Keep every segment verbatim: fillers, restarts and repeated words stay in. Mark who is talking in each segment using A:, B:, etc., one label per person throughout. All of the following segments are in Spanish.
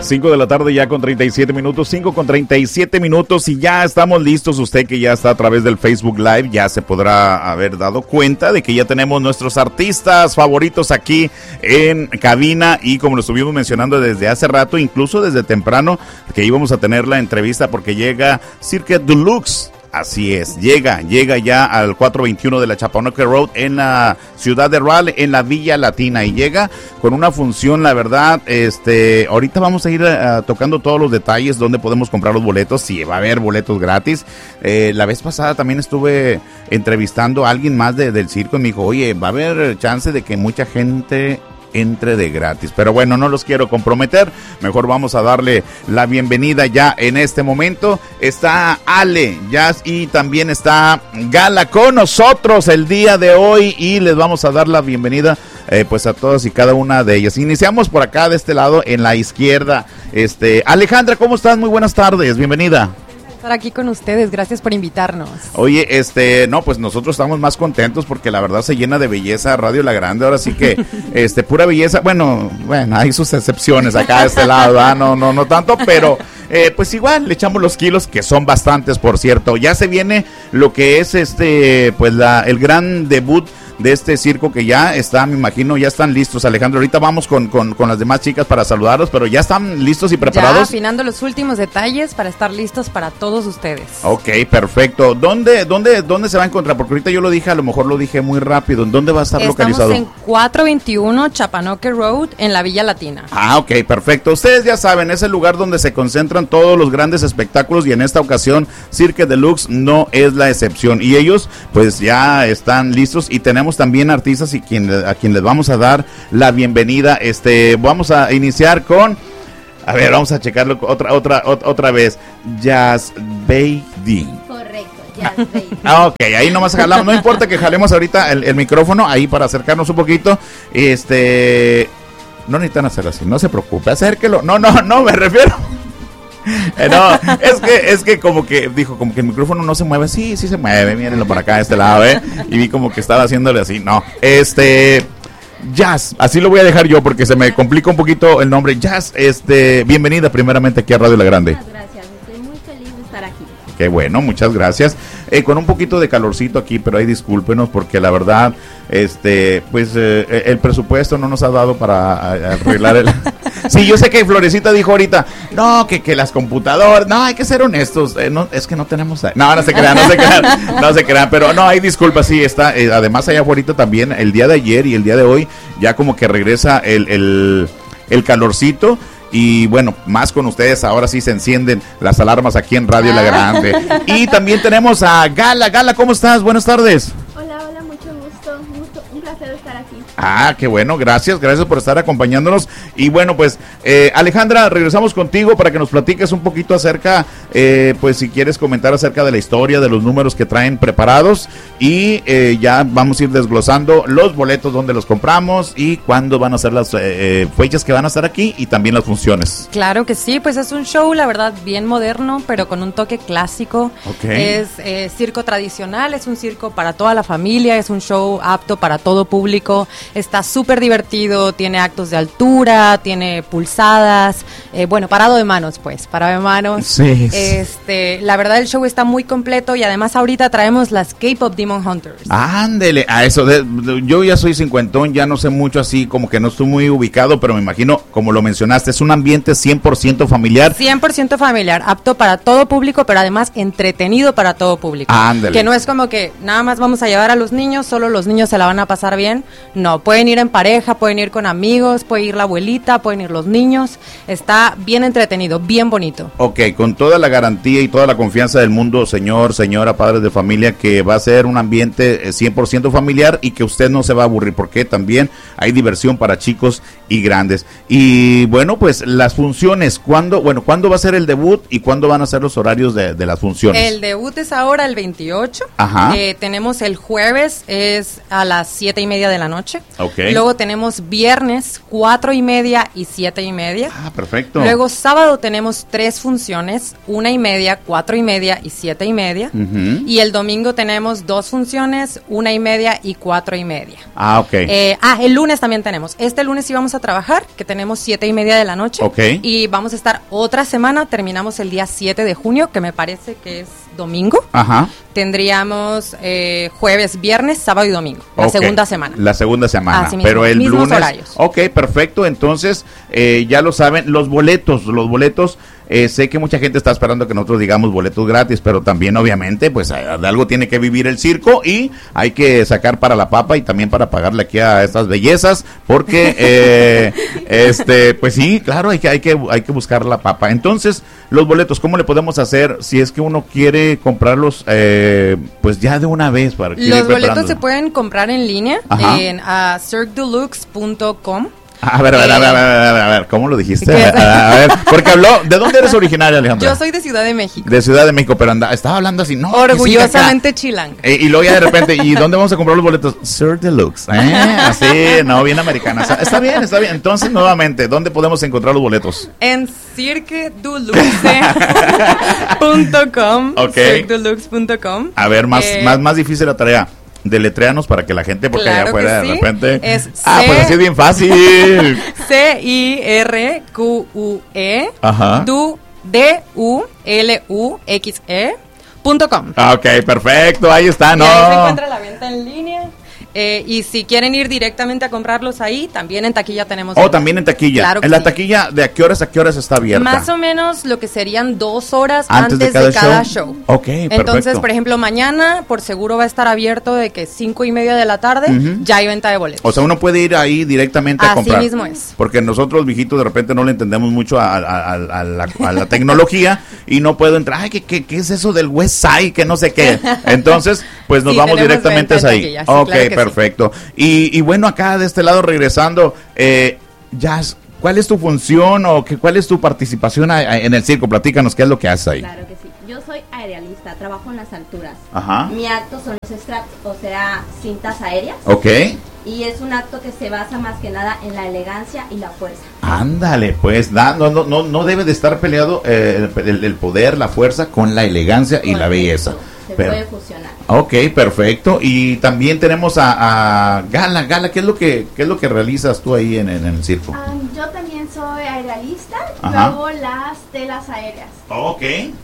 A: cinco de la tarde ya con treinta y siete minutos, cinco con treinta y siete minutos y ya estamos listos. Usted que ya está a través del Facebook Live ya se podrá haber dado cuenta de que ya tenemos nuestros artistas favoritos aquí en cabina y como lo estuvimos mencionando desde hace rato, incluso desde temprano, que íbamos a tener la entrevista porque llega Cirque Deluxe. Así es, llega, llega ya al cuatrocientos veintiuno de la Chapaneque Road en la ciudad de Raleigh, en la Villa Latina, y llega con una función, la verdad, este, ahorita vamos a ir uh, tocando todos los detalles, donde podemos comprar los boletos, si va a haber boletos gratis. Eh, la vez pasada también estuve entrevistando a alguien más de, del circo y me dijo, oye, va a haber chance de que mucha gente entre de gratis, pero bueno, no los quiero comprometer, mejor vamos a darle la bienvenida ya en este momento. Está Ale, Jazz y también está Gala con nosotros el día de hoy y les vamos a dar la bienvenida eh, pues a todas y cada una de ellas. Iniciamos por acá de este lado en la izquierda. Este, Alejandra, ¿cómo estás? Muy buenas tardes, bienvenida.
B: Estar aquí con ustedes, gracias por invitarnos.
A: Oye, este, no, pues nosotros estamos más contentos porque la verdad se llena de belleza Radio La Grande, ahora sí que, este, pura belleza, bueno, bueno, hay sus excepciones acá de este lado, ¿verdad? no, no, no tanto, pero, eh, pues igual, le echamos los kilos, que son bastantes, por cierto. Ya se viene lo que es este, pues la, el gran debut de este circo que ya está, me imagino, ya están listos. Alejandro, ahorita vamos con, con, con las demás chicas para saludarlos, pero ya están listos y preparados.
B: Ya afinando los últimos detalles para estar listos para todos ustedes.
A: Ok, perfecto. ¿Dónde, dónde, dónde se va a encontrar? Porque ahorita yo lo dije, a lo mejor lo dije muy rápido. ¿En dónde va a estar
B: Estamos
A: localizado?
B: Estamos en cuatrocientos veintiuno Chapaneque Road, en la Villa Latina.
A: Ah, ok, perfecto. Ustedes ya saben, es el lugar donde se concentran todos los grandes espectáculos y en esta ocasión Cirque Deluxe no es la excepción. Y ellos, pues ya están listos y tenemos también artistas y quien, a quien les vamos a dar la bienvenida. Este, vamos a iniciar con, a ver, vamos a checarlo otra, otra, otra, otra vez. Jazz Baby.
C: Correcto, Jazz Baby.
A: Ah, ok, ahí nomás jalamos, no importa que jalemos ahorita el, el micrófono ahí para acercarnos un poquito. Este, no necesitan hacer así, no se preocupe, acérquelo. No, no, no, me refiero. Eh, no, es que, es que como que dijo, como que el micrófono no se mueve. Sí, sí se mueve, mírenlo por acá de este lado, ¿eh? Y vi como que estaba haciéndole así, no, este, Jazz, así lo voy a dejar yo porque se me complica un poquito el nombre. Jazz, este, bienvenida primeramente aquí a Radio La Grande.
C: Muchas gracias, estoy muy feliz de estar aquí.
A: Qué bueno, muchas gracias. Eh, con un poquito de calorcito aquí, pero ahí discúlpenos porque la verdad, este, pues eh, el presupuesto no nos ha dado para arreglar el... Sí, yo sé que Florecita dijo ahorita, no, que, que las computadoras, no, hay que ser honestos, eh, no, es que no tenemos... No, no se crean, no se crean, no se crean, pero no, hay disculpas, sí, está, eh, además allá afuera también, el día de ayer y el día de hoy, ya como que regresa el, el, el calorcito. Y bueno, más con ustedes, ahora sí se encienden las alarmas aquí en Radio La Grande. Y también tenemos a Gala. Gala, ¿cómo estás? Buenas tardes.
C: Hola, hola, mucho gusto, gusto un placer estar aquí.
A: Ah, qué bueno, gracias, gracias por estar acompañándonos. Y bueno, pues, eh, Alejandra, regresamos contigo para que nos platiques un poquito acerca, eh, pues si quieres comentar acerca de la historia, de los números que traen preparados. Y eh, ya vamos a ir desglosando los boletos, donde los compramos y cuándo van a ser las eh, fechas que van a estar aquí y también las funciones.
B: Claro que sí, pues es un show, la verdad, bien moderno, pero con un toque clásico.
A: Okay.
B: Es eh, circo tradicional, es un circo para toda la familia, es un show apto para todo público. Está súper divertido, tiene actos de altura, tiene pulsadas, eh, bueno, parado de manos, pues, parado de manos.
A: Sí.
B: Este, la verdad el show está muy completo y además ahorita traemos las K-Pop Demon Hunters.
A: Ándele, a eso, de, de, yo ya soy cincuentón, ya no sé mucho así, como que no estoy muy ubicado, pero me imagino, como lo mencionaste, es un ambiente cien por ciento familiar.
B: cien por ciento familiar, apto para todo público, pero además entretenido para todo público.
A: Ándele.
B: Que no es como que nada más vamos a llevar a los niños, solo los niños se la van a pasar bien. No, pueden ir en pareja, pueden ir con amigos, puede ir la abuelita, pueden ir los niños. Está bien entretenido, bien bonito.
A: Ok, con toda la garantía y toda la confianza del mundo, señor, señora, padres de familia, que va a ser un ambiente cien por ciento familiar y que usted no se va a aburrir, porque también hay diversión para chicos y grandes. Y bueno, pues las funciones, ¿cuándo, bueno, ¿cuándo va a ser el debut y cuándo van a ser los horarios de, de las funciones?
B: El debut es ahora el veintiocho.
A: Ajá.
B: Eh, tenemos el jueves, es a las siete y media de la noche. noche.
A: Okay.
B: Luego tenemos viernes cuatro y media y siete y media.
A: Ah, perfecto.
B: Luego sábado tenemos tres funciones, una y media, cuatro y media y siete y media.
A: Uh-huh.
B: Y el domingo tenemos dos funciones, una y media y cuatro y media.
A: Ah, ok.
B: Eh, ah, el lunes también tenemos. Este lunes sí vamos a trabajar, que tenemos siete y media de la noche.
A: Ok.
B: Y vamos a estar otra semana, terminamos el día siete de junio, que me parece que es domingo.
A: Ajá.
B: Tendríamos eh, jueves, viernes, sábado y domingo. La
A: Okay.
B: segunda semana.
A: La segunda semana.
B: Así mismo,
A: Pero el
B: mismos
A: lunes.
B: horarios.
A: Ok, perfecto. Entonces, eh, ya lo saben, los boletos, los boletos. Eh, sé que mucha gente está esperando que nosotros digamos boletos gratis, pero también obviamente pues de algo tiene que vivir el circo y hay que sacar para la papa y también para pagarle aquí a estas bellezas, porque eh, este pues sí, claro, hay que hay que hay que buscar la papa. Entonces, los boletos, ¿cómo le podemos hacer si es que uno quiere comprarlos eh, pues ya de una vez para que
B: Los boletos se pueden comprar en línea.
A: Ajá.
B: En uh, cirque deluxe punto com.
A: A ver, a ver, a ver, a ver, a ver, a ver, ¿cómo lo dijiste?
B: ¿Qué es?
A: A ver, porque habló, ¿de dónde eres originaria, Alejandra?
B: Yo soy de Ciudad de México.
A: De Ciudad de México, pero anda, estaba hablando así, no.
B: Orgullosamente chilanga.
A: Eh, y luego ya de repente, ¿y dónde vamos a comprar los boletos? Sir Deluxe, ¿eh? Así, no, bien americana. Está bien, está bien. Entonces, nuevamente, ¿dónde podemos encontrar los boletos?
B: En cirque deluxe punto com.
A: Ok.
B: cirque deluxe punto com.
A: A ver, más,
B: Eh,
A: más, más difícil la tarea. Deletréanos para que la gente, porque
B: Claro
A: allá afuera
B: que
A: de
B: sí.
A: repente.
B: Es
A: ah,
B: C-
A: pues así es bien fácil.
B: C I R Q U E
A: Ajá.
B: D U L U X E punto com.
A: Ah, ok, perfecto, ahí está,
B: Y
A: ¿no?
B: ahí se encuentra la venta en línea. Eh, y si quieren ir directamente a comprarlos ahí, también en taquilla tenemos.
A: Oh, también en taquilla.
B: Claro que
A: en la
B: sí.
A: taquilla, ¿de a qué horas a qué horas está abierta?
B: Más o menos lo que serían dos horas
A: Antes
B: antes,
A: de
B: de
A: cada
B: cada,
A: show.
B: show.
A: Ok,
B: Entonces,
A: perfecto.
B: por ejemplo, mañana por seguro va a estar abierto de que cinco y media de la tarde
A: Ujú.
B: ya hay venta de boletos.
A: O sea, uno puede ir ahí directamente a
B: Así
A: comprar.
B: mismo es.
A: Porque nosotros, viejitos, de repente no le entendemos mucho a, a- a- a la, a la tecnología y no puedo entrar. Ay, ¿qué, qué, qué es eso del West Side? Que no sé qué. Entonces, pues nos
B: Sí,
A: vamos
B: tenemos
A: directamente
B: venta en
A: ahí.
B: taquilla, sí,
A: ok,
B: claro que sí.
A: perfecto. Y, y bueno, acá de este lado, regresando, eh, Jazz, ¿cuál es tu función o qué, cuál es tu participación a- a- en el circo? Platícanos, ¿qué es lo que haces ahí?
C: Claro que sí. Yo soy aerialista, trabajo en las alturas.
A: Ajá.
C: Mi acto son los straps, o sea, cintas aéreas.
A: Ok.
C: Y es un acto que se basa más que nada en la elegancia y la fuerza.
A: Ándale, pues, da- no, no, no, no debe de estar peleado eh, el, el poder, la fuerza con la elegancia y la
C: Correcto.
A: belleza.
C: Se
A: Pero-
C: puede fusionar.
A: Ok, perfecto. Y también tenemos a, a Gala. Gala, ¿qué es lo que qué es lo que realizas tú ahí en, en el circo?
C: Ah, yo también soy aerialista,
A: Ajá.
C: yo hago las telas aéreas.
A: Ok.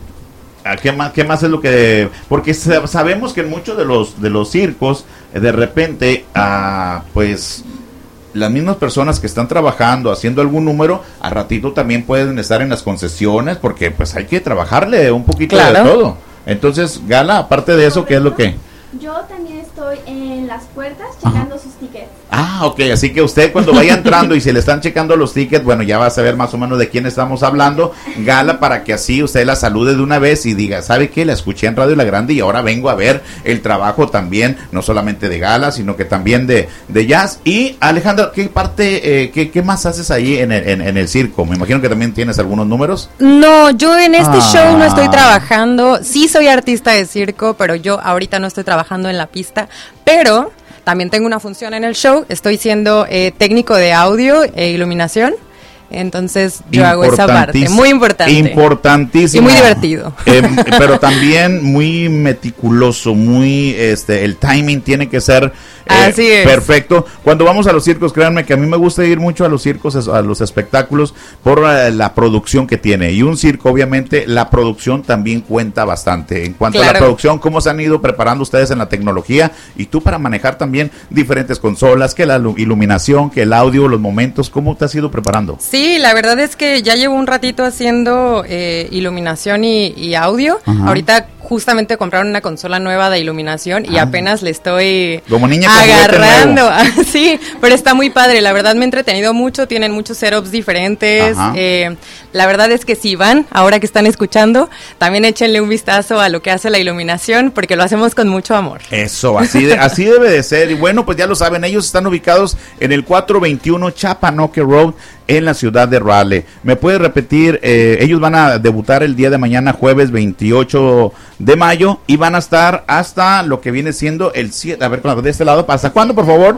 A: ¿A ¿Qué más, qué más es lo que...? Porque sa- sabemos que en muchos de los de los circos, eh, de repente, ah, pues, las mismas personas que están trabajando, haciendo algún número, a ratito también pueden estar en las concesiones, porque pues hay que trabajarle un poquito
B: Claro.
A: de todo. Entonces, Gala, aparte de eso, ¿qué es lo que...?
C: Yo también estoy en las puertas checando sus tickets.
A: Ah, ok, así que usted cuando vaya entrando y se le están checando los tickets, bueno, ya va a saber más o menos de quién estamos hablando, Gala, para que así usted la salude de una vez y diga, ¿sabe qué? La escuché en Radio La Grande y ahora vengo a ver el trabajo también, no solamente de Gala, sino que también de, de Jazz. Y Alejandra, ¿qué parte, eh, qué, qué más haces ahí en el, en, en el circo? Me imagino que también tienes algunos números.
B: No, yo en este
A: Ah.
B: show no estoy trabajando. Sí soy artista de circo, pero yo ahorita no estoy trabajando en la pista. Pero también tengo una función en el show. Estoy siendo eh, técnico de audio e iluminación. Entonces yo hago esa parte. Muy importante.
A: Importantísimo.
B: Y muy divertido.
A: Eh, pero también muy meticuloso, muy, este, el timing tiene que ser eh,
B: Así es.
A: perfecto. Cuando vamos a los circos, créanme que a mí me gusta ir mucho a los circos, a los espectáculos, por eh, la producción que tiene. Y un circo, obviamente, la producción también cuenta bastante. En cuanto a la
B: Claro.
A: producción, cómo se han ido preparando ustedes en la tecnología y tú para manejar también diferentes consolas, que la lu- iluminación, que el audio, los momentos, ¿cómo te has ido preparando?
B: Sí, la verdad es que ya llevo un ratito haciendo eh, iluminación y, y audio.
A: Ajá.
B: Ahorita justamente compraron una consola nueva de iluminación y
A: Ah.
B: apenas le estoy
A: Como niña con juguete
B: agarrando.
A: nuevo.
B: Sí, pero está muy padre. La verdad me he entretenido mucho. Tienen muchos setups diferentes.
A: Ajá.
B: Eh, la verdad es que si van, ahora que están escuchando, también échenle un vistazo a lo que hace la iluminación porque lo hacemos con mucho amor.
A: Eso, así, de, así debe de ser. Y bueno, pues ya lo saben, ellos están ubicados en el cuatrocientos veintiuno Chapanoque Road en la ciudad de Raleigh. ¿Me puede repetir? Eh, ellos van a debutar el día de mañana, jueves veintiocho de mayo, y van a estar hasta lo que viene siendo el siete. A ver, de este lado, ¿hasta cuándo, por favor?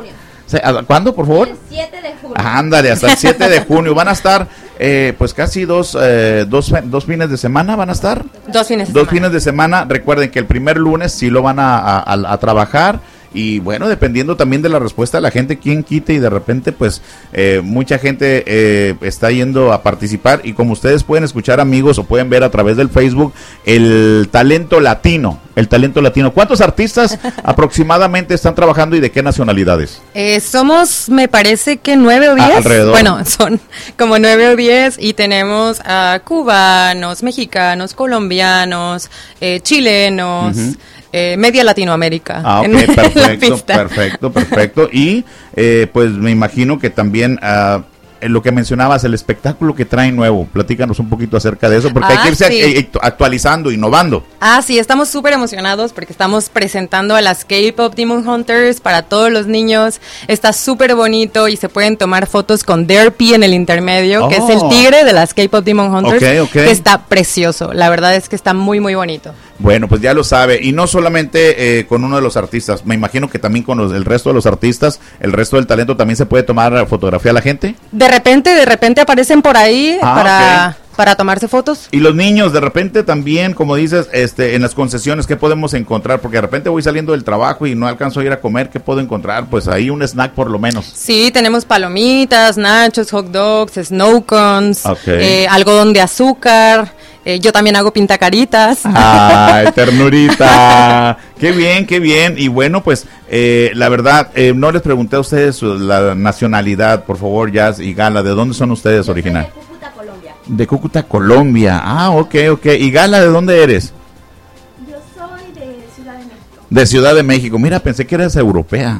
A: ¿Cuándo, por favor?
C: El siete de junio.
A: Ah, ándale, hasta el siete de junio. Van a estar, eh, pues casi dos, eh, dos, dos fines de semana, ¿van a estar?
B: Dos fines de
A: Dos
B: semana.
A: fines de semana. Recuerden que el primer lunes sí lo van a, a, a, a trabajar. Y bueno, dependiendo también de la respuesta de la gente, quién quite y de repente pues eh, mucha gente eh, está yendo a participar y como ustedes pueden escuchar amigos o pueden ver a través del Facebook el talento latino, el talento latino. ¿Cuántos artistas aproximadamente están trabajando y de qué nacionalidades?
B: Eh, somos, me parece que nueve o diez.
A: Ah, alrededor.
B: Bueno, son como nueve o diez y tenemos a cubanos, mexicanos, colombianos, eh, chilenos. Uh-huh. Eh, media Latinoamérica.
A: Ah, ok,
B: en,
A: perfecto,
B: en la pista.
A: perfecto, perfecto. Y eh, pues me imagino que también uh, en lo que mencionabas, el espectáculo que traen nuevo, platícanos un poquito acerca de eso, porque ah, hay que irse sí. actualizando, innovando.
B: Ah, sí, estamos súper emocionados porque estamos presentando a las K-Pop Demon Hunters para todos los niños. Está súper bonito y se pueden tomar fotos con Derpy en el intermedio, oh. que es el tigre de las K-Pop Demon Hunters,
A: okay, okay.
B: que está precioso. La verdad es que está muy, muy bonito.
A: Bueno, pues ya lo sabe, y no solamente eh, con uno de los artistas, me imagino que también con los, el resto de los artistas, el resto del talento también se puede tomar fotografía a la gente.
B: De repente, de repente aparecen por ahí ah, para, okay. para tomarse fotos.
A: Y los niños, de repente también, como dices, este, en las concesiones, ¿qué podemos encontrar? Porque de repente voy saliendo del trabajo y no alcanzo a ir a comer, ¿qué puedo encontrar? Pues ahí un snack por lo menos.
B: Sí, tenemos palomitas, nachos, hot dogs, snow cones,
A: okay.
B: eh, algodón de azúcar. Eh, yo también hago pintacaritas.
A: ¡Ay, ternurita! ¡Qué bien, qué bien! Y bueno, pues, eh, la verdad, eh, no les pregunté a ustedes la nacionalidad, por favor, Jazz y Gala, ¿de dónde son ustedes original?
C: De Cúcuta, Colombia.
A: De Cúcuta, Colombia. Ah, ok, ok. ¿Y Gala, de dónde eres?
C: Yo soy de Ciudad de México.
A: De Ciudad de México. Mira, pensé que eras europea.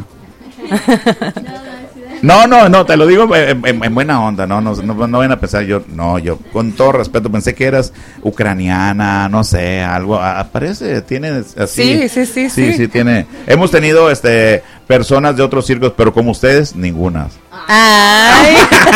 C: no,
A: No, no, no, te lo digo en, en, en buena onda, no, no, no, no van a pensar yo, no, yo con todo respeto pensé que eras ucraniana, no sé, algo, aparece, tienes así.
B: Sí, sí, sí,
A: sí, sí, sí, tiene. Hemos tenido, este, personas de otros circos, pero como ustedes, ninguna.
B: Ay,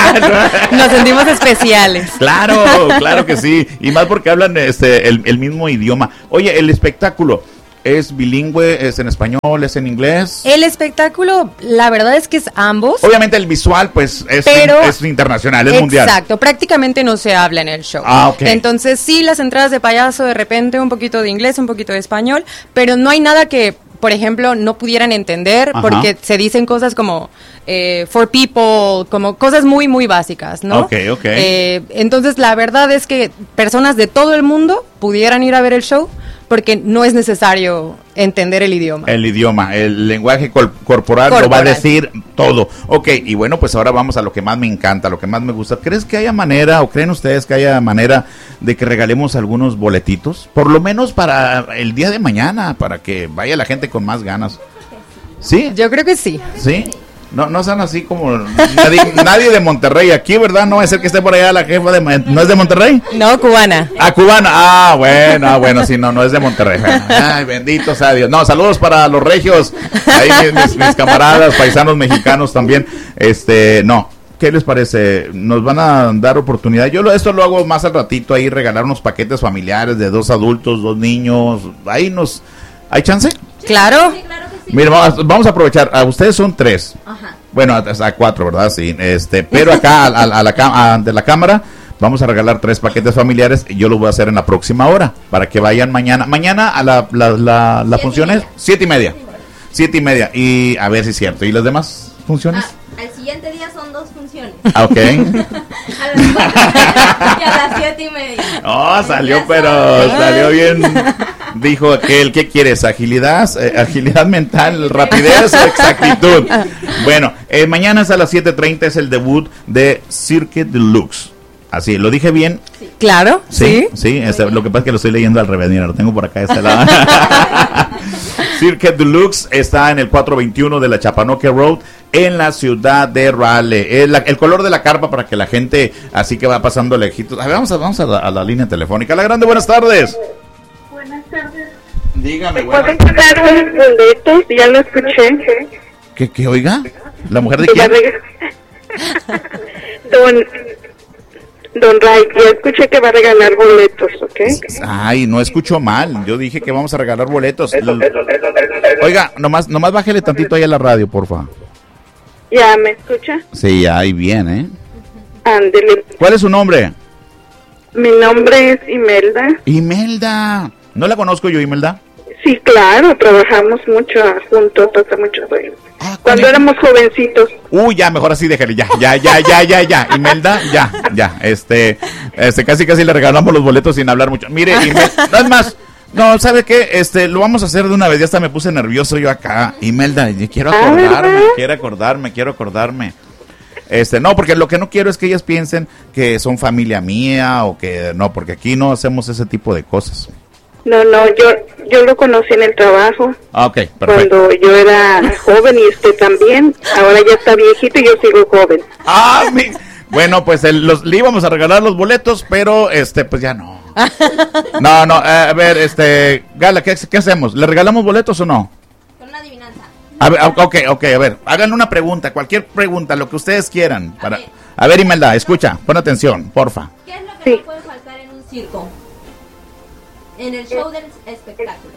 B: nos sentimos especiales.
A: Claro, claro que sí, y más porque hablan, este, el, el mismo idioma. Oye, el espectáculo. ¿Es bilingüe? ¿Es en español? ¿Es en inglés?
B: El espectáculo, la verdad es que es ambos.
A: Obviamente el visual, pues, es,
B: pero,
A: in, es internacional, es
B: exacto,
A: mundial.
B: Exacto, prácticamente no se habla en el show.
A: Ah, ok.
B: Entonces, sí, las entradas de payaso, de repente un poquito de inglés, un poquito de español, pero no hay nada que, por ejemplo, no pudieran entender,
A: Ajá.
B: porque se dicen cosas como eh, for people, como cosas muy, muy básicas, ¿no?
A: Ok, ok.
B: Eh, entonces, la verdad es que personas de todo el mundo pudieran ir a ver el show, porque no es necesario entender el idioma.
A: El idioma, el lenguaje col- corporal, corporal lo va a decir todo. Ok, y bueno, pues ahora vamos a lo que más me encanta, lo que más me gusta. ¿Crees que haya manera, o creen ustedes que haya manera de que regalemos algunos boletitos? Por lo menos para el día de mañana, para que vaya la gente con más ganas. ¿Sí?
B: Yo creo que sí.
A: ¿Sí? No, no sean así como nadie, nadie de Monterrey aquí, ¿verdad? No va a ser que esté por allá la jefa de... ¿No es de Monterrey?
B: No, cubana.
A: Ah, cubana. Ah, bueno, ah, bueno, sí, no, no es de Monterrey. Ay, bendito sea Dios. No, saludos para los regios, ahí mis, mis, mis camaradas, paisanos mexicanos también. Este, no, ¿qué les parece? ¿Nos van a dar oportunidad? Yo lo, esto lo hago más al ratito, ahí regalar unos paquetes familiares de dos adultos, dos niños. Ahí nos... ¿Hay chance?
B: Claro.
C: Sí, claro que sí.
A: Mira, vamos, vamos a aprovechar. A ustedes son tres.
C: Ajá.
A: Bueno, a, a cuatro, ¿verdad? Sí. Este, pero acá a, a, a la a, ante la cámara vamos a regalar tres paquetes familiares. Y yo lo voy a hacer en la próxima hora para que vayan mañana. Mañana a la la la, la función es siete y media. Siete y media. Y a ver si es cierto. ¿Y las demás funciones?
C: Ah, al siguiente día son dos funciones.
A: Ah, ok.
C: A las cuatro y a las siete y media.
A: Oh, salió, pero salió bien. Dijo aquel, ¿qué quieres? ¿Agilidad? Eh, ¿Agilidad mental? ¿Rapidez o exactitud? Bueno, eh, mañana es a las siete treinta, es el debut de Cirque Deluxe. Así, ¿lo dije bien?
B: Sí. Claro,
A: sí.
B: Sí,
A: sí este, lo que pasa es que lo estoy leyendo al revés, mira, lo tengo por acá de este lado. Cirque Deluxe está en el cuatrocientos veintiuno de la Chapanoque Road en la ciudad de Raleigh. El, el color de la carpa para que la gente así que va pasando lejitos. A ver, vamos a, vamos a, la, a la línea telefónica. La Grande, buenas tardes.
D: Buenas tardes.
A: Dígame,
D: ¿Pueden pagar los boletos? Ya lo escuché.
A: ¿Qué, qué, oiga? ¿La mujer de quién?
D: Don... Don Ray, ya escuché que va a regalar boletos, ¿ok?
A: Ay, no escucho mal. Yo dije que vamos a regalar boletos. Oiga, nomás, nomás bájele tantito ahí a la radio, porfa.
D: ¿Ya me escucha?
A: Sí, ahí bien, ¿eh?
D: Ándele.
A: ¿Cuál es su nombre?
D: Mi nombre es Imelda.
A: Imelda. ¿No la conozco yo, Imelda?
D: Sí, claro, trabajamos mucho juntos hace mucho tiempo.
A: Ah,
D: Cuando éramos jovencitos.
A: Uy, ya, mejor así, déjale, ya, ya, ya, ya, ya, ya. Imelda, ya, ya. Este, este, casi, casi le regalamos los boletos sin hablar mucho. Mire, Imelda, no es más. No, ¿sabe qué? Este, lo vamos a hacer de una vez. Ya hasta me puse nervioso yo acá. Imelda, quiero acordarme, quiero acordarme, quiero acordarme. Este, no, porque lo que no quiero es que ellas piensen que son familia mía o que no, porque aquí no hacemos ese tipo de cosas.
D: No, no, yo yo lo conocí en el trabajo.
A: Ah, ok, perfecto.
D: Cuando yo era joven y usted también. Ahora ya está viejito y yo sigo joven.
A: Ah, mi... Bueno, pues el, los, le íbamos a regalar los boletos, pero este, pues ya no. No, no, eh, a ver, este, Gala, ¿qué, ¿qué hacemos? ¿Le regalamos boletos o no?
C: Con una adivinanza.
A: A ver, ok, ok, a ver, hagan una pregunta, cualquier pregunta, lo que ustedes quieran. Para... A ver, Imelda, escucha, pon atención, porfa.
C: ¿Qué es lo que
D: Sí.
C: no puede faltar en un circo? En el show del espectáculo.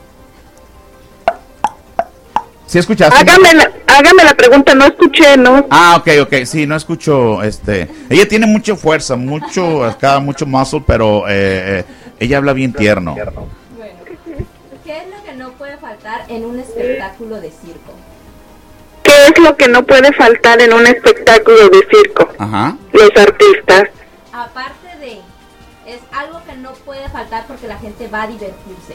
A: ¿Sí escuchaste?
D: Hágame la, hágame la pregunta, no escuché, ¿no?
A: Ah, ok, ok, sí, no escucho, este, ella tiene mucha fuerza, mucho, acá, mucho muscle, pero eh, eh, ella habla bien tierno.
C: Bueno, ¿qué es lo que no puede faltar en un espectáculo de circo?
D: ¿Qué es lo que no puede faltar en un espectáculo de circo?
A: Ajá.
D: Los artistas.
C: Aparte de, es algo que no puede faltar porque la gente va a divertirse.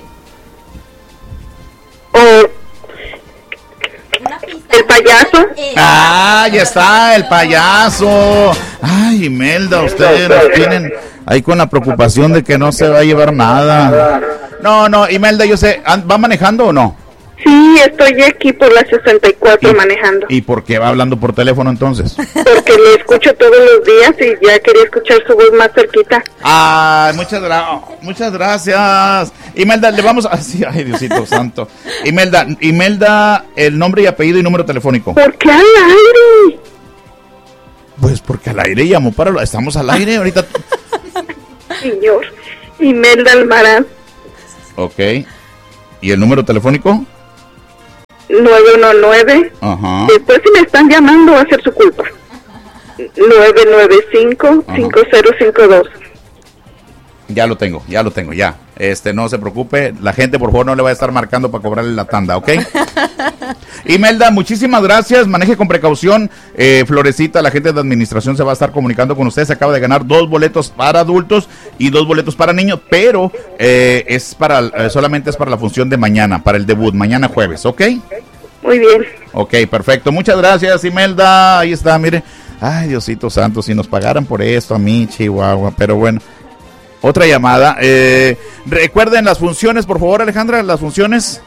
D: O
C: Una pista.
D: ¿El payaso?
C: Eh,
A: Ah, ya está, el payaso. Ay, Imelda, ustedes nos tienen ahí con la preocupación de que no se va a llevar nada. No, no, Imelda, yo sé, ¿va manejando o no?
D: Sí, estoy aquí por la sesenta y cuatro manejando.
A: ¿Y por qué va hablando por teléfono entonces?
D: Porque lo escucho todos los días y ya quería escuchar su voz más cerquita.
A: Ay, muchas gracias, muchas gracias. Imelda, le vamos a... Sí, ay, Diosito santo. Imelda, Imelda, el nombre y apellido y número telefónico.
D: ¿Por qué al aire?
A: Pues porque al aire llamó para... Lo... Estamos al aire ahorita.
D: Señor, Imelda Almaraz.
A: Ok. ¿Y el número telefónico?
D: nueve uno nueve.
A: Ajá.
D: Después si me están llamando va a ser su culpa. nueve nueve cinco, cinco cero cinco dos.
A: Ya lo tengo, ya lo tengo, ya. Este, no se preocupe, la gente por favor no le va a estar marcando para cobrarle la tanda, ¿ok? Imelda, muchísimas gracias, maneje con precaución. eh, Florecita, la gente de administración se va a estar comunicando con usted. Se acaba de ganar dos boletos para adultos y dos boletos para niños, pero eh, es para eh, solamente es para la función de mañana, para el debut, mañana jueves, ¿ok?
D: Muy bien.
A: Ok, perfecto, muchas gracias, Imelda. Ahí está, mire. Ay, Diosito santo, si nos pagaran por esto a mí, Chihuahua, pero bueno. Otra llamada. Eh, recuerden las funciones, por favor, Alejandra, las funciones.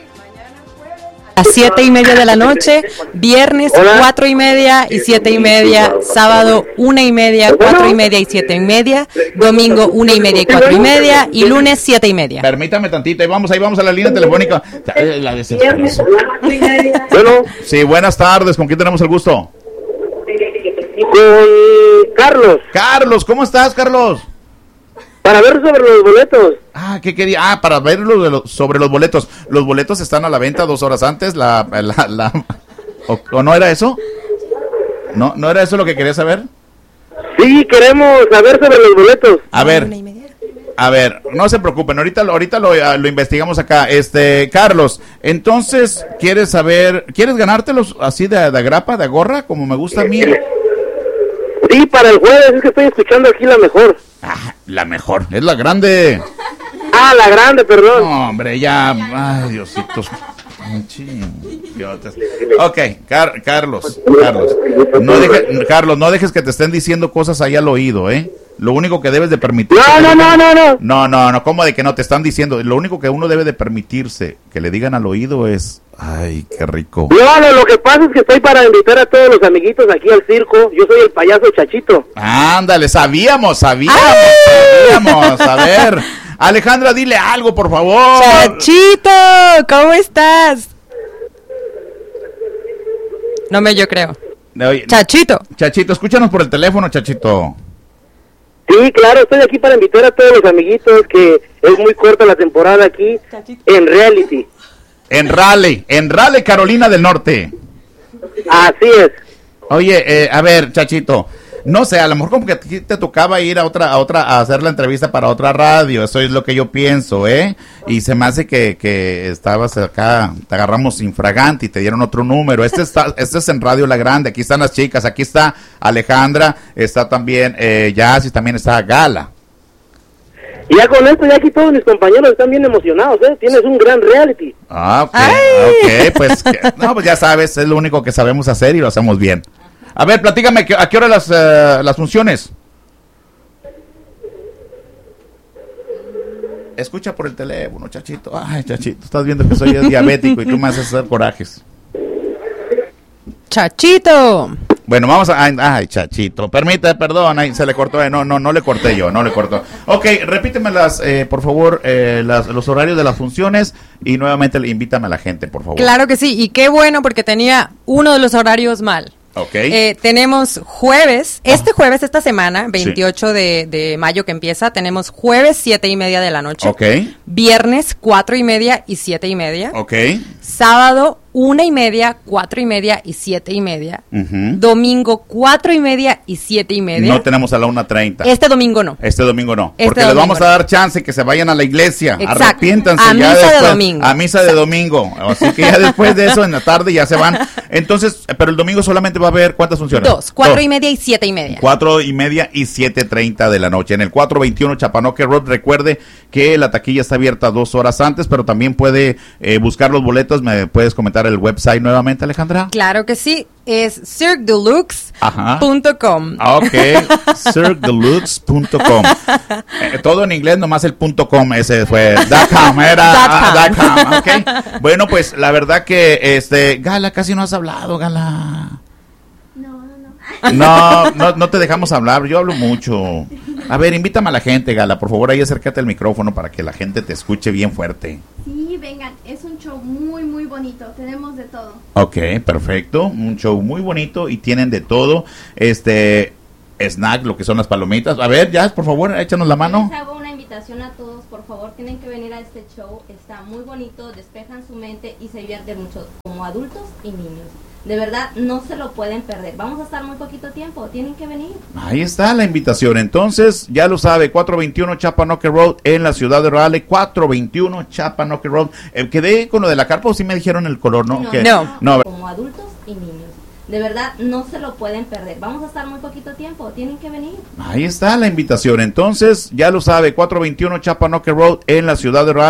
B: A siete y media de la noche, viernes cuatro y media y siete y media, sábado una y media, cuatro y media y siete y media, domingo una y media y cuatro y media y lunes siete y media.
A: Permítame tantito, ahí vamos, ahí vamos a la línea telefónica. La desesperación.
E: Bueno,
A: Sí, buenas tardes, ¿con quién tenemos el gusto?
E: con Carlos,
A: Carlos, ¿cómo estás, Carlos?
E: para ver sobre los boletos.
A: Ah, ¿qué quería? Ah, para ver lo de lo- sobre los boletos. Los boletos están a la venta dos horas antes, la... la, la ¿o, o no era eso? ¿No, ¿No era eso lo que quería saber?
E: Sí, queremos saber sobre los boletos.
A: A ver, a ver, no se preocupen, ahorita, lo- ahorita lo, ah, lo investigamos acá. Este, Carlos, entonces, ¿quieres saber, quieres ganártelos así de, de agrapa, de gorra, como me gusta a mí?
E: Sí, para el jueves, es que estoy escuchando aquí la mejor.
A: Ah, la mejor, es la grande.
E: Ah, la grande, perdón.
A: No, hombre, ya, ay, Diositos. Ay, chingiotas. Ok, Car- Carlos, Carlos, no deje- Carlos, no dejes que te estén diciendo cosas ahí al oído, ¿eh? Lo único que debes de permitir.
E: No, no, no, no, no.
A: No, no, no, ¿cómo de que no te están diciendo? Lo único que uno debe de permitirse que le digan al oído es, ay, qué rico.
E: No, no, lo que pasa es que estoy para invitar a todos los amiguitos aquí al circo. Yo soy el payaso Chachito.
A: Ándale, sabíamos, sabíamos, sabíamos. A ver, Alejandra, dile algo, por favor.
B: Chachito, ¿cómo estás? No me yo creo.
A: Oye,
B: Chachito.
A: Chachito, escúchanos por el teléfono, Chachito.
E: Sí, claro, estoy aquí para invitar a todos los amiguitos, que es muy corta la temporada aquí en reality.
A: En Raleigh, en Raleigh, Carolina del Norte.
E: Así es.
A: Oye, eh, a ver, Chachito, no sé, a lo mejor como que te, te tocaba ir a otra, a otra, a hacer la entrevista para otra radio, eso es lo que yo pienso, ¿eh? Y se me hace que, que estabas acá, te agarramos infragante y te dieron otro número. Este está, este es en Radio La Grande, aquí están las chicas, aquí está Alejandra, está también eh, Jazz y también está Gala.
E: Y ya con esto, ya aquí todos mis compañeros están bien emocionados, ¿eh? Tienes un gran reality.
A: Ah, ok, ok, pues, que, no, pues ya sabes, es lo único que sabemos hacer y lo hacemos bien. A ver, platícame, ¿a qué hora las, uh, las funciones? Escucha por el teléfono, Chachito. Ay, Chachito, estás viendo que soy diabético y tú me haces hacer corajes.
B: Chachito.
A: Bueno, vamos a... Ay, ay, Chachito, permite, perdón, ahí se le cortó, eh, no, no, no le corté yo, no le cortó. Ok, repíteme las, eh, por favor, eh, las, los horarios de las funciones y nuevamente invítame a la gente, por favor.
B: Claro que sí, y qué bueno porque tenía uno de los horarios mal.
A: Ok.
B: Eh, tenemos jueves, este jueves, esta semana, veintiocho sí. de, de mayo que empieza, tenemos jueves siete y media de la noche.
A: Ok.
B: Viernes cuatro y media y siete y media.
A: Ok.
B: Sábado una y media, cuatro y media y siete y media.
A: Uh-huh.
B: Domingo cuatro y media y siete y media.
A: No tenemos a la una treinta.
B: Este domingo no.
A: Este domingo no.
B: Este
A: porque
B: domingo
A: les vamos
B: no.
A: a dar chance que se vayan a la iglesia.
B: Exacto.
A: Arrepiéntanse
B: a
A: ya
B: misa
A: después.
B: de domingo.
A: A misa de domingo. Así que ya después de eso, en la tarde ya se van. Entonces, pero el domingo solamente va a haber ¿cuántas funciones?
B: Dos. Cuatro Dos. y media y siete y media.
A: Cuatro y media y siete treinta de la noche. En el cuatrocientos veintiuno Chapanoque Road. Recuerde que la taquilla está abierta dos horas antes, pero también puede eh, buscar los boletos. ¿Me puedes comentar el website nuevamente, Alejandra?
B: Claro que sí, es cirque deluxe punto com.
A: Ok, cirque deluxe punto com. Eh, todo en inglés, nomás el punto com, ese fue .com, era
B: dot com.
A: .com, okay. Bueno, pues la verdad que, este, Gala, casi no has hablado, Gala. No, no, no te dejamos hablar, yo hablo mucho. A ver, invítame a la gente, Gala, por favor, ahí acércate al micrófono para que la gente te escuche bien fuerte.
C: Sí, vengan, es un show muy, muy bonito, tenemos de todo.
A: Ok, perfecto, un show muy bonito y tienen de todo, este, snack, lo que son las palomitas. A ver, ya, por favor, échanos la mano.
C: Les hago una invitación a todos, por favor, tienen que venir a este show, está muy bonito, despejan su mente y se divierten mucho, como adultos y niños. De verdad, no se lo pueden perder. Vamos a estar muy poquito tiempo. Tienen que venir.
A: Ahí está la invitación. Entonces, ya lo sabe, cuatrocientos veintiuno Chapanoque Road en la ciudad de Raleigh. cuatrocientos veintiuno Chapanoque Road. Eh, quedé con lo de la carpa o sí me dijeron el color, ¿no?
C: No,
A: ¿Qué?
B: no.
A: no.
C: Como adultos y niños. De verdad, no se lo pueden perder. Vamos a estar muy poquito tiempo. Tienen que venir.
A: Ahí está la invitación. Entonces, ya lo sabe, cuatrocientos veintiuno Chapanoque Road en la ciudad de Raleigh.